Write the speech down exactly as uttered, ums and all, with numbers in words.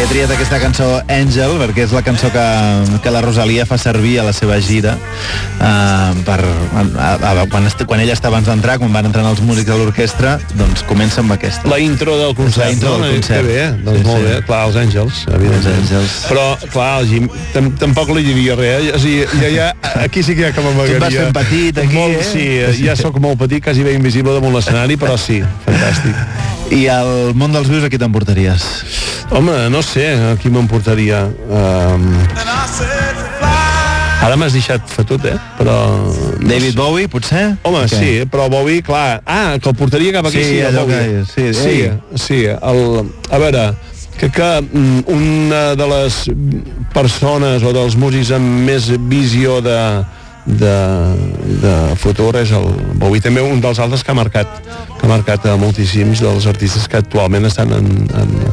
he triat aquesta cançó Angel perquè és la cançó que, que la Rosalia fa servir a la seva gira uh, per, a, a, quan, est, quan ella està abans d'entrar, quan van entrant els músics de l'orquestra, doncs comença amb aquesta. La intro del concert. La intro del concert. Que bé, doncs sí, molt sí. bé. Clar, els Àngels, evidentment. Els Àngels. Però, clar, el Jim tam tampoc li diria res. O sigui, ja, ja, aquí sí que hi ha que m'amagaria. Tu vas fent petit, aquí, molt, eh? Sí, ja sóc molt petit, quasi bé invisible damunt l'escenari, però sí, fantàstic. I al món dels vius a qui t'emportaries? Home, no sé, a qui m'emportaria. Um... Ara m'has deixat fotut, eh? Però... David no Bowie, potser? Home, okay. Sí, però Bowie, clar... Ah, que el portaria cap aquí, sí, sí, el Bowie. Que... Sí, sí, sí. El... A veure, que, que una de les persones o dels músics amb més visió de... de, de futur és el Bowie, també un dels altres que ha marcat que ha marcat a moltíssims dels artistes que actualment estan en, en,